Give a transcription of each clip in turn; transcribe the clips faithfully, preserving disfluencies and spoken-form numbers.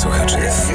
Sochaczew.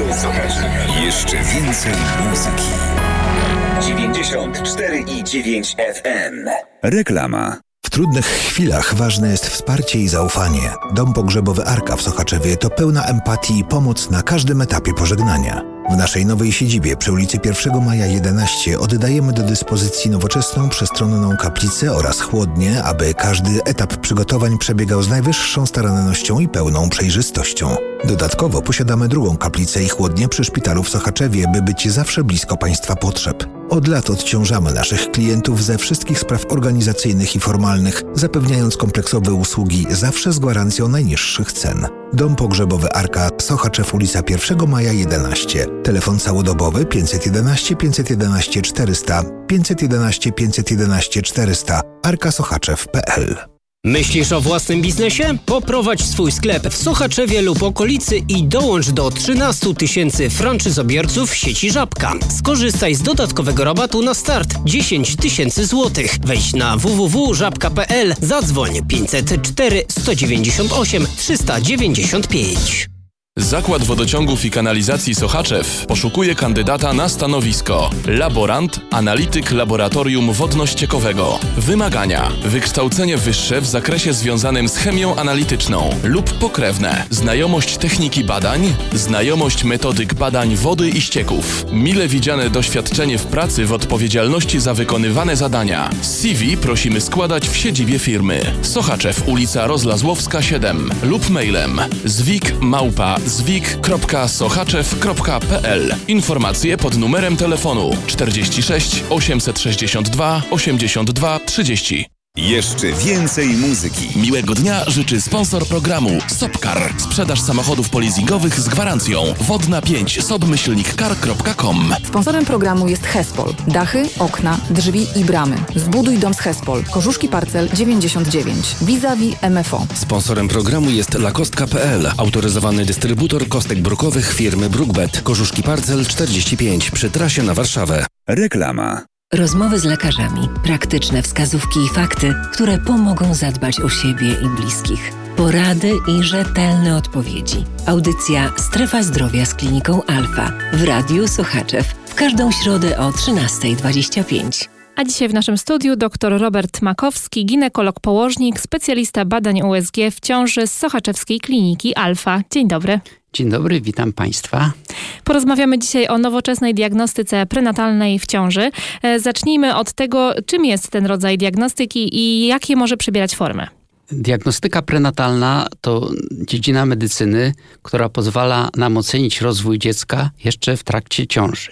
Jeszcze więcej muzyki. dziewięćdziesiąt cztery i dziewięć F M. Reklama. W trudnych chwilach ważne jest wsparcie i zaufanie. Dom pogrzebowy Arka w Sochaczewie to pełna empatii i pomoc na każdym etapie pożegnania. W naszej nowej siedzibie przy ulicy pierwszego Maja jedenaście oddajemy do dyspozycji nowoczesną, przestronną kaplicę oraz chłodnię, aby każdy etap przygotowań przebiegał z najwyższą starannością i pełną przejrzystością. Dodatkowo posiadamy drugą kaplicę i chłodnię przy szpitalu w Sochaczewie, by być zawsze blisko Państwa potrzeb. Od lat odciążamy naszych klientów ze wszystkich spraw organizacyjnych i formalnych, zapewniając kompleksowe usługi zawsze z gwarancją najniższych cen. Dom pogrzebowy Arka, Sochaczew, ulica pierwszego Maja jedenaście. Telefon całodobowy pięćset jedenaście pięćset jedenaście czterysta, pięćset jedenaście pięćset jedenaście czterysta, arka sochaczew kropka p l. Myślisz o własnym biznesie? Poprowadź swój sklep w Sochaczewie lub okolicy i dołącz do trzynastu tysięcy franczyzobiorców sieci Żabka. Skorzystaj z dodatkowego rabatu na start dziesięć tysięcy złotych. Wejdź na w w w kropka żabka kropka p l, zadzwoń pięćset cztery sto dziewięćdziesiąt osiem trzysta dziewięćdziesiąt pięć. Zakład Wodociągów i Kanalizacji Sochaczew poszukuje kandydata na stanowisko laborant, analityk laboratorium wodno-ściekowego. Wymagania: wykształcenie wyższe w zakresie związanym z chemią analityczną lub pokrewne, znajomość techniki badań, znajomość metodyk badań wody i ścieków, mile widziane doświadczenie w pracy w odpowiedzialności za wykonywane zadania. C V prosimy składać w siedzibie firmy. Sochaczew, ulica Rozlazłowska siedem lub mailem zwik małpa zwik kropka sochaczew kropka p l. Informacje pod numerem telefonu czterdzieści sześć osiemset sześćdziesiąt dwa osiemdziesiąt dwa trzydzieści. Jeszcze więcej muzyki. Miłego dnia życzy sponsor programu Sopcar. Sprzedaż samochodów polizingowych z gwarancją. Wodna pięć sobmyślnik car kropka com. Sponsorem programu jest Hespol. Dachy, okna, drzwi i bramy. Zbuduj dom z Hespol. Korzuszki Parcel dziewięćdziesiąt dziewięć. Vis-a-vis M F O. Sponsorem programu jest lakostka kropka p l. Autoryzowany dystrybutor kostek brukowych firmy Brookbet. Korzuszki Parcel czterdzieści pięć przy trasie na Warszawę. Reklama. Rozmowy z lekarzami, praktyczne wskazówki i fakty, które pomogą zadbać o siebie i bliskich. Porady i rzetelne odpowiedzi. Audycja Strefa Zdrowia z Kliniką Alfa w Radiu Sochaczew w każdą środę o trzynasta dwadzieścia pięć. A dzisiaj w naszym studiu dr Robert Makowski, ginekolog-położnik, specjalista badań U S G w ciąży z Sochaczewskiej Kliniki Alfa. Dzień dobry. Dzień dobry, witam Państwa. Porozmawiamy dzisiaj o nowoczesnej diagnostyce prenatalnej w ciąży. Zacznijmy od tego, czym jest ten rodzaj diagnostyki i jakie może przybierać formę. Diagnostyka prenatalna to dziedzina medycyny, która pozwala nam ocenić rozwój dziecka jeszcze w trakcie ciąży.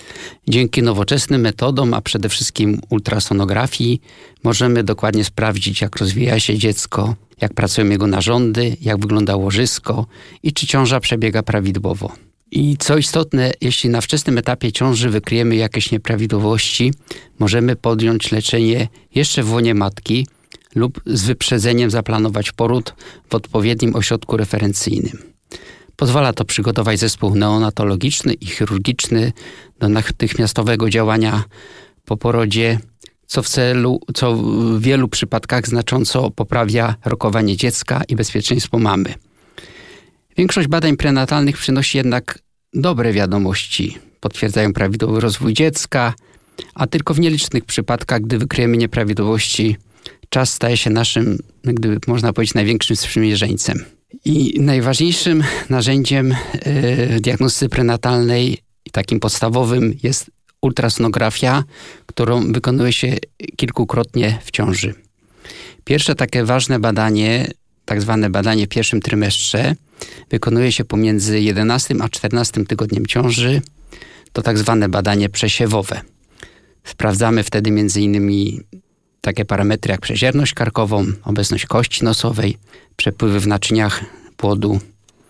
Dzięki nowoczesnym metodom, a przede wszystkim ultrasonografii, możemy dokładnie sprawdzić, jak rozwija się dziecko, jak pracują jego narządy, jak wygląda łożysko i czy ciąża przebiega prawidłowo. I co istotne, jeśli na wczesnym etapie ciąży wykryjemy jakieś nieprawidłowości, możemy podjąć leczenie jeszcze w łonie matki lub z wyprzedzeniem zaplanować poród w odpowiednim ośrodku referencyjnym. Pozwala to przygotować zespół neonatologiczny i chirurgiczny do natychmiastowego działania po porodzie, co w celu, co w wielu przypadkach znacząco poprawia rokowanie dziecka i bezpieczeństwo mamy. Większość badań prenatalnych przynosi jednak dobre wiadomości. Potwierdzają prawidłowy rozwój dziecka, a tylko w nielicznych przypadkach, gdy wykryjemy nieprawidłowości, czas staje się naszym, gdyby można powiedzieć, największym sprzymierzeńcem. I najważniejszym narzędziem y, diagnostyki prenatalnej, takim podstawowym, jest ultrasonografia, którą wykonuje się kilkukrotnie w ciąży. Pierwsze takie ważne badanie, tak zwane badanie w pierwszym trymestrze, wykonuje się pomiędzy jedenastym a czternastym tygodniem ciąży. To tak zwane badanie przesiewowe. Sprawdzamy wtedy między innymi takie parametry jak przezierność karkową, obecność kości nosowej, przepływy w naczyniach płodu.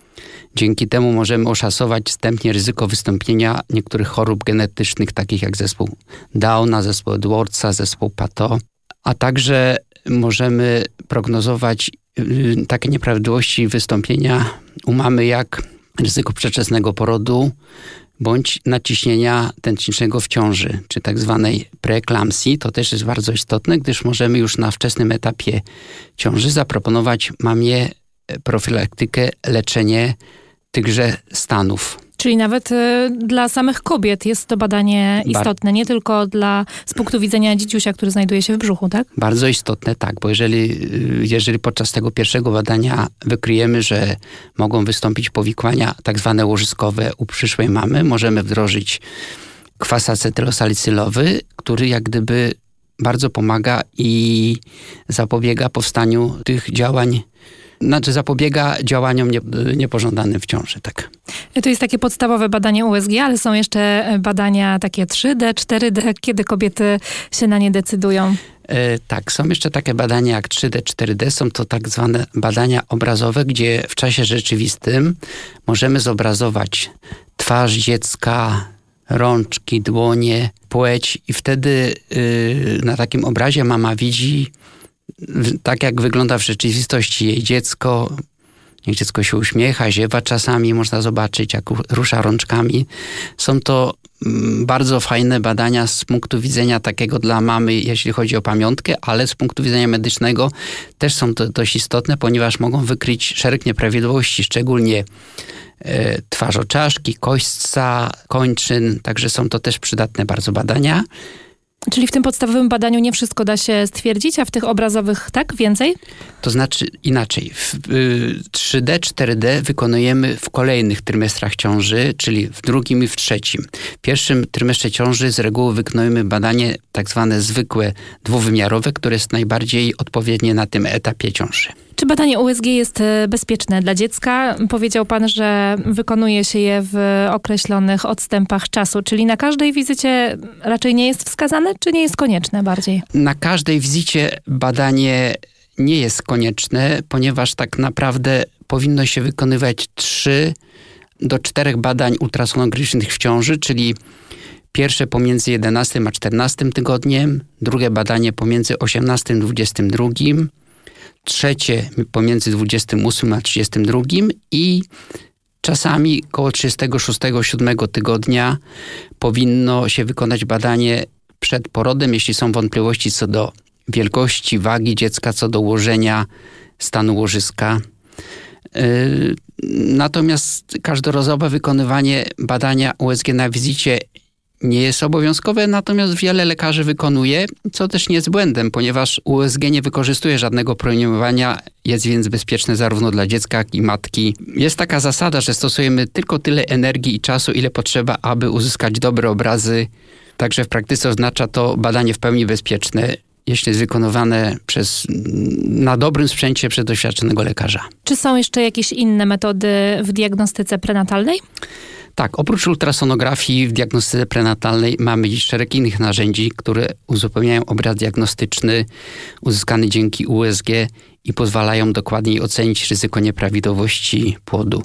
Dzięki temu możemy oszacować wstępnie ryzyko wystąpienia niektórych chorób genetycznych, takich jak zespół Downa, zespół Edwardsa, zespół Pato, a także możemy prognozować y, takie nieprawidłowości wystąpienia u mamy jak ryzyko przedwczesnego porodu bądź naciśnienia tętniczego w ciąży, czy tak zwanej preeklampsji. To też jest bardzo istotne, gdyż możemy już na wczesnym etapie ciąży zaproponować mamie profilaktykę, leczenie tychże stanów. Czyli nawet y, dla samych kobiet jest to badanie istotne, nie tylko dla z punktu widzenia dzieciusia, który znajduje się w brzuchu, tak? Bardzo istotne, tak, bo jeżeli, jeżeli podczas tego pierwszego badania wykryjemy, że mogą wystąpić powikłania tak zwane łożyskowe u przyszłej mamy, możemy wdrożyć kwas acetylosalicylowy, który jak gdyby bardzo pomaga i zapobiega powstaniu tych działań, znaczy zapobiega działaniom nie, niepożądanym w ciąży, tak. To jest takie podstawowe badanie U S G, ale są jeszcze badania takie trzy D, cztery D, kiedy kobiety się na nie decydują. E, tak, są jeszcze takie badania jak trzy D, cztery D, są to tak zwane badania obrazowe, gdzie w czasie rzeczywistym możemy zobrazować twarz dziecka, rączki, dłonie, płeć i wtedy yy, na takim obrazie mama widzi tak, jak wygląda w rzeczywistości jej dziecko. Jak dziecko się uśmiecha, ziewa czasami, można zobaczyć, jak rusza rączkami. Są to bardzo fajne badania z punktu widzenia takiego dla mamy, jeśli chodzi o pamiątkę, ale z punktu widzenia medycznego też są to dość istotne, ponieważ mogą wykryć szereg nieprawidłowości, szczególnie e, twarzoczaszki, kośćca, kończyn, także są to też przydatne bardzo badania. Czyli w tym podstawowym badaniu nie wszystko da się stwierdzić, a w tych obrazowych tak? Więcej? To znaczy inaczej. W, y, trzy D, cztery D wykonujemy w kolejnych trymestrach ciąży, czyli w drugim i w trzecim. W pierwszym trymestrze ciąży z reguły wykonujemy badanie tak zwane zwykłe, dwuwymiarowe, które jest najbardziej odpowiednie na tym etapie ciąży. Czy badanie U S G jest bezpieczne dla dziecka? Powiedział pan, że wykonuje się je w określonych odstępach czasu, czyli na każdej wizycie raczej nie jest wskazane, czy nie jest konieczne bardziej? Na każdej wizycie badanie nie jest konieczne, ponieważ tak naprawdę powinno się wykonywać trzy do czterech badań ultrasonograficznych w ciąży, czyli pierwsze pomiędzy jedenastym a czternastym tygodniem, drugie badanie pomiędzy osiemnastym a dwudziestym drugim, trzecie pomiędzy dwudziestym ósmym a trzydziestym drugim i czasami koło trzydziestego szóstego siódmego tygodnia powinno się wykonać badanie przed porodem, jeśli są wątpliwości co do wielkości, wagi dziecka, co do ułożenia stanu łożyska. Yy, natomiast każdorazowe wykonywanie badania U S G na wizycie nie jest obowiązkowe, natomiast wiele lekarzy wykonuje, co też nie jest błędem, ponieważ U S G nie wykorzystuje żadnego promieniowania, jest więc bezpieczne zarówno dla dziecka, jak i matki. Jest taka zasada, że stosujemy tylko tyle energii i czasu, ile potrzeba, aby uzyskać dobre obrazy. Także w praktyce oznacza to badanie w pełni bezpieczne, jeśli jest wykonywane przez, na dobrym sprzęcie przez doświadczonego lekarza. Czy są jeszcze jakieś inne metody w diagnostyce prenatalnej? Tak, oprócz ultrasonografii w diagnostyce prenatalnej mamy dziś szereg innych narzędzi, które uzupełniają obraz diagnostyczny uzyskany dzięki U S G i pozwalają dokładniej ocenić ryzyko nieprawidłowości płodu.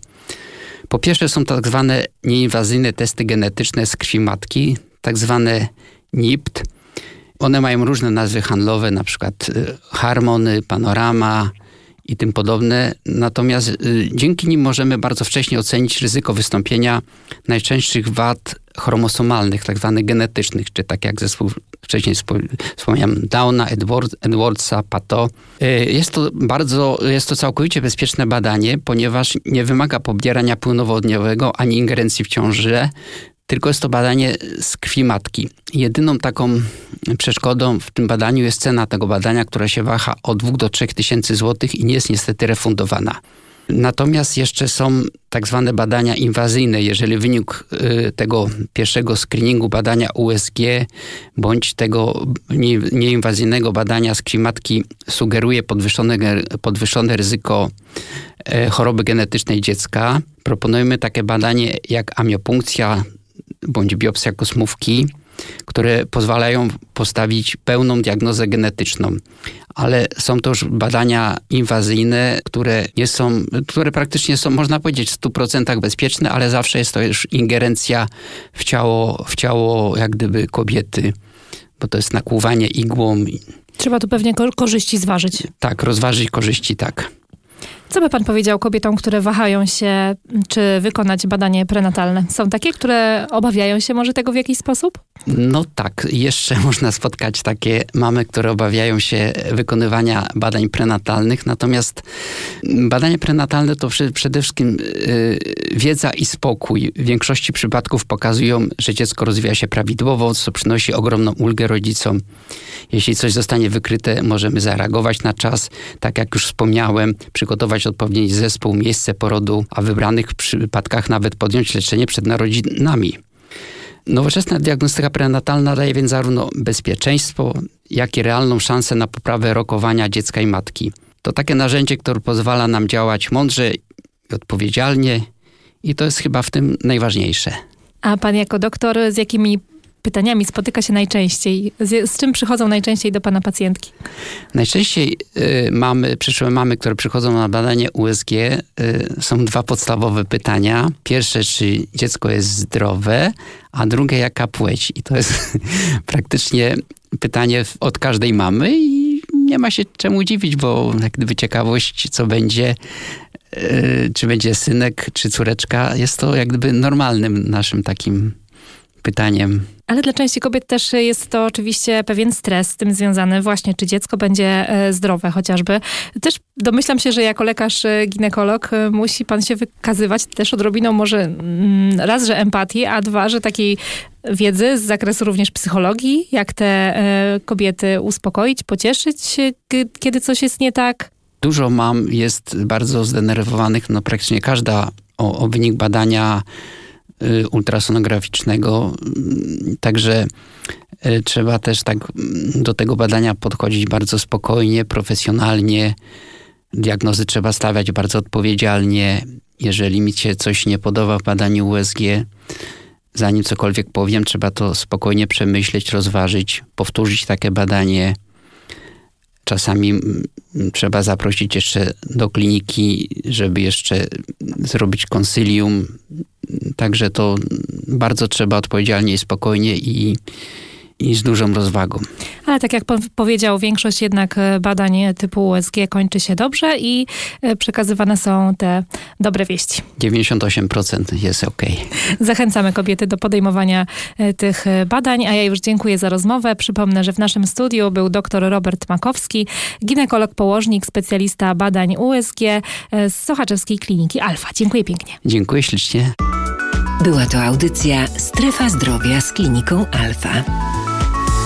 Po pierwsze są tak zwane nieinwazyjne testy genetyczne z krwi matki, tak zwane N I P T. One mają różne nazwy handlowe, na przykład Harmony, Panorama i tym podobne. Natomiast y, dzięki nim możemy bardzo wcześnie ocenić ryzyko wystąpienia najczęstszych wad chromosomalnych, tak zwanych genetycznych, czy tak jak zespół wcześniej wspomniałem, Downa, Edward, Edwardsa, Pato. Y, jest to bardzo, jest to całkowicie bezpieczne badanie, ponieważ nie wymaga pobierania płynowodniowego ani ingerencji w ciążę, tylko jest to badanie z krwi matki. Jedyną taką przeszkodą w tym badaniu jest cena tego badania, która się waha od dwóch do trzech tysięcy złotych i nie jest niestety refundowana. Natomiast jeszcze są tak zwane badania inwazyjne. Jeżeli wynik y, tego pierwszego screeningu badania U S G bądź tego nie, nieinwazyjnego badania z krwi matki sugeruje podwyższone, podwyższone ryzyko y, choroby genetycznej dziecka, proponujemy takie badanie jak amiopunkcja bądź biopsja kosmówki, które pozwalają postawić pełną diagnozę genetyczną. Ale są to już badania inwazyjne, które nie są, które praktycznie są, można powiedzieć, w stu procentach bezpieczne, ale zawsze jest to już ingerencja w ciało, w ciało jak gdyby kobiety, bo to jest nakłuwanie igłą. Trzeba tu pewnie korzyści zważyć. Tak, rozważyć korzyści, tak. Co by pan powiedział kobietom, które wahają się, czy wykonać badanie prenatalne? Są takie, które obawiają się może tego w jakiś sposób? No tak, jeszcze można spotkać takie mamy, które obawiają się wykonywania badań prenatalnych, natomiast badania prenatalne to przede wszystkim yy, wiedza i spokój. W większości przypadków pokazują, że dziecko rozwija się prawidłowo, co przynosi ogromną ulgę rodzicom. Jeśli coś zostanie wykryte, możemy zareagować na czas, tak jak już wspomniałem, przygotować odpowiedni zespół, miejsce porodu, a w wybranych przypadkach nawet podjąć leczenie przed narodzinami. Nowoczesna diagnostyka prenatalna daje więc zarówno bezpieczeństwo, jak i realną szansę na poprawę rokowania dziecka i matki. To takie narzędzie, które pozwala nam działać mądrze i odpowiedzialnie i to jest chyba w tym najważniejsze. A pan jako doktor z jakimi pytaniami spotyka się najczęściej? Z, z czym przychodzą najczęściej do pana pacjentki? Najczęściej y, mamy, przyszłe mamy, które przychodzą na badanie U S G, y, są dwa podstawowe pytania. Pierwsze, czy dziecko jest zdrowe, a drugie, jaka płeć. I to jest praktycznie pytanie od każdej mamy i nie ma się czemu dziwić, bo jak gdyby ciekawość, co będzie, y, czy będzie synek, czy córeczka, jest to jak gdyby normalnym naszym takim pytaniem. Ale dla części kobiet też jest to oczywiście pewien stres z tym związany właśnie, czy dziecko będzie zdrowe chociażby. Też domyślam się, że jako lekarz ginekolog musi pan się wykazywać też odrobiną może raz, że empatii, a dwa, że takiej wiedzy z zakresu również psychologii, jak te kobiety uspokoić, pocieszyć, kiedy coś jest nie tak. Dużo mam jest bardzo zdenerwowanych, no praktycznie każda o, o wynik badania ultrasonograficznego, także trzeba też tak do tego badania podchodzić bardzo spokojnie, profesjonalnie. Diagnozy trzeba stawiać bardzo odpowiedzialnie. Jeżeli mi się coś nie podoba w badaniu U S G, zanim cokolwiek powiem, trzeba to spokojnie przemyśleć, rozważyć, powtórzyć takie badanie. Czasami trzeba zaprosić jeszcze do kliniki, żeby jeszcze zrobić konsylium. Także to bardzo trzeba odpowiedzialnie i spokojnie i, i z dużą rozwagą. Ale tak jak pan powiedział, większość jednak badań typu U S G kończy się dobrze i przekazywane są te dobre wieści. dziewięćdziesiąt osiem procent jest okej. Zachęcamy kobiety do podejmowania tych badań, a ja już dziękuję za rozmowę. Przypomnę, że w naszym studiu był dr Robert Makowski, ginekolog, położnik, specjalista badań U S G z Sochaczewskiej Kliniki Alfa. Dziękuję pięknie. Dziękuję ślicznie. Była to audycja Strefa Zdrowia z Kliniką Alfa.